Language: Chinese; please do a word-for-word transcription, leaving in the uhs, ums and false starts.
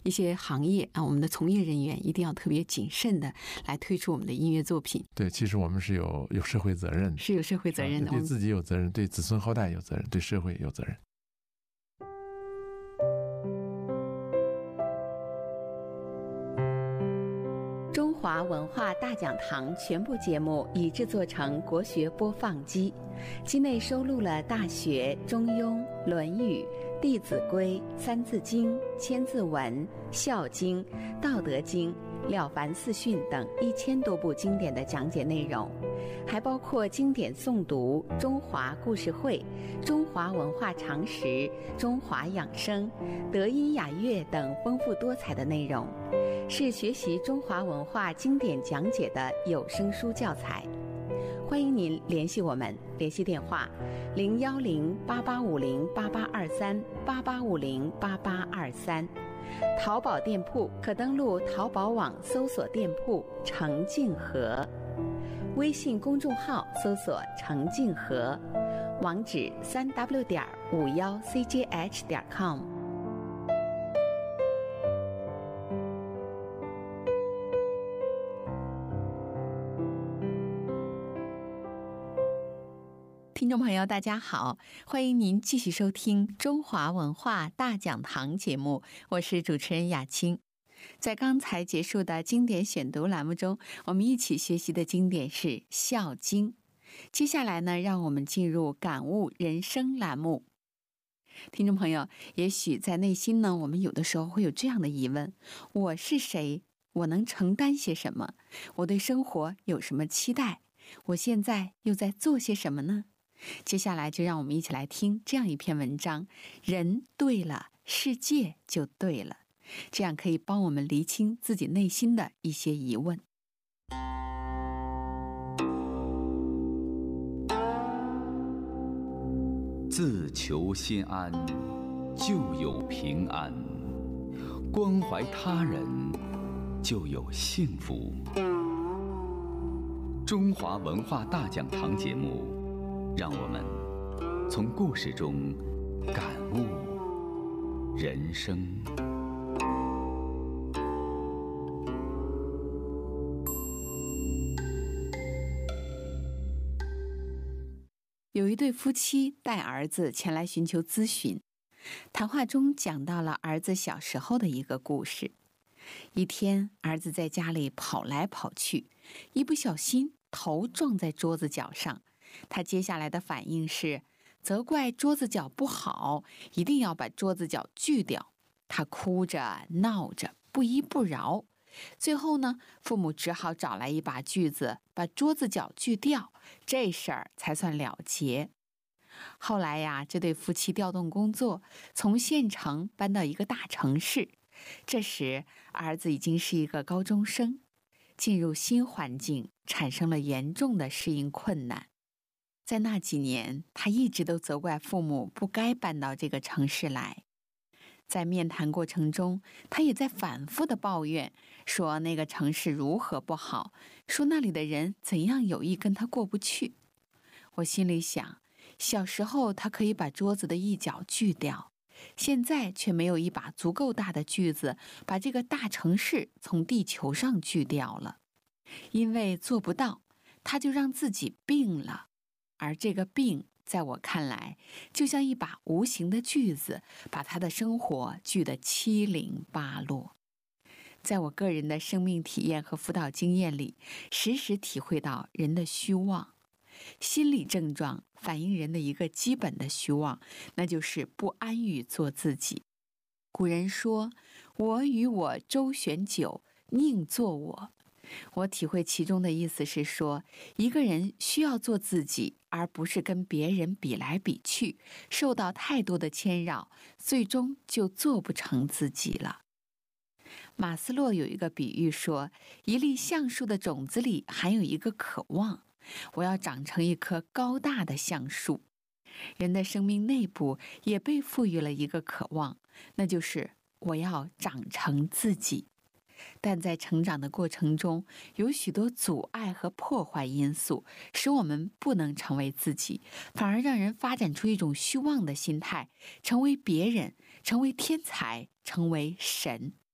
一些行业啊，我们的从业人员一定要特别谨慎的来推出我们的音乐作品。 对，其实我们是有有社会责任的， 是有社会责任的， 对自己有责任，对子孙后代有责任，对社会有责任。 中华文化大讲堂全部节目已制作成国学播放机，机内收录了《大学》《中庸》《论语》《弟子规》《三字经》《千字文》《孝经》《道德经》《了凡四训》等一千多部经典的讲解内容，还包括经典诵读、中华故事会、中华文化常识、中华养生、德音雅乐等丰富多彩的内容，是学习中华文化经典讲解的有声书教材。欢迎您联系我们，联系电话零幺零八八五零八八二三八八五零八八二三。淘宝店铺可登录淘宝网搜索店铺程静和，微信公众号搜索程静和，网址三 w 点五幺 c j h 点 com。听众朋友大家好，欢迎您继续收听中华文化大讲堂节目，我是主持人雅青。在刚才结束的经典选读栏目中，我们一起学习的经典是《孝经》。接下来呢，让我们进入感悟人生栏目。听众朋友，也许在内心呢，我们有的时候会有这样的疑问：我是谁？我能承担些什么？我对生活有什么期待？我现在又在做些什么呢？接下来就让我们一起来听这样一篇文章，人对了，世界就对了，这样可以帮我们厘清自己内心的一些疑问。 自求心安，就有平安；关怀他人，就有幸福。中华文化大讲堂节目，让我们从故事中感悟人生。 有一对夫妻带儿子前来寻求咨询，谈话中讲到了儿子小时候的一个故事。一天，儿子在家里跑来跑去，一不小心头撞在桌子角上，他接下来的反应是责怪桌子角不好，一定要把桌子角锯掉。他哭着闹着，不依不饶。最后呢，父母只好找来一把锯子，把桌子角锯掉，这事儿才算了结。后来呀，这对夫妻调动工作，从县城搬到一个大城市。这时，儿子已经是一个高中生，进入新环境，产生了严重的适应困难。在那几年，他一直都责怪父母不该搬到这个城市来。在面谈过程中，他也在反复的抱怨，说那个城市如何不好，说那里的人怎样有意跟他过不去。我心里想，小时候他可以把桌子的一角锯掉，现在却没有一把足够大的锯子把这个大城市从地球上锯掉了。因为做不到，他就让自己病了，而这个病在我看来，就像一把无形的锯子，把他的生活锯得七零八落。在我个人的生命体验和辅导经验里，时时体会到人的虚妄。心理症状反映人的一个基本的虚妄，那就是不安于做自己。古人说：“我与我周旋久，宁做我。”我体会其中的意思是说，一个人需要做自己，而不是跟别人比来比去，受到太多的牵扰，最终就做不成自己了。马斯洛有一个比喻说，一粒橡树的种子里含有一个渴望，我要长成一棵高大的橡树。人的生命内部也被赋予了一个渴望，那就是我要长成自己。但在成长的过程中，有许多阻碍和破坏因素，使我们不能成为自己，反而让人发展出一种虚妄的心态，成为别人，成为天才，成为神。